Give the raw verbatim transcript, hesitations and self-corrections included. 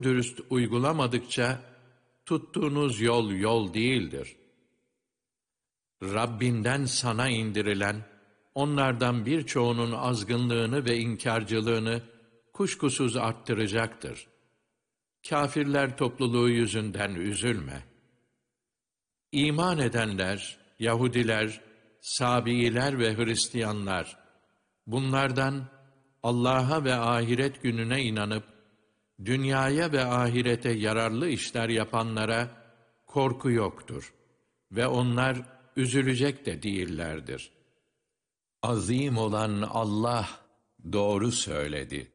dürüst uygulamadıkça, tuttuğunuz yol yol değildir. Rabbinden sana indirilen, onlardan birçoğunun azgınlığını ve inkarcılığını kuşkusuz arttıracaktır. Kâfirler topluluğu yüzünden üzülme. İman edenler, Yahudiler, Sabiiler ve Hristiyanlar, bunlardan Allah'a ve ahiret gününe inanıp, dünyaya ve ahirete yararlı işler yapanlara korku yoktur ve onlar üzülecek de değillerdir. Azim olan Allah doğru söyledi.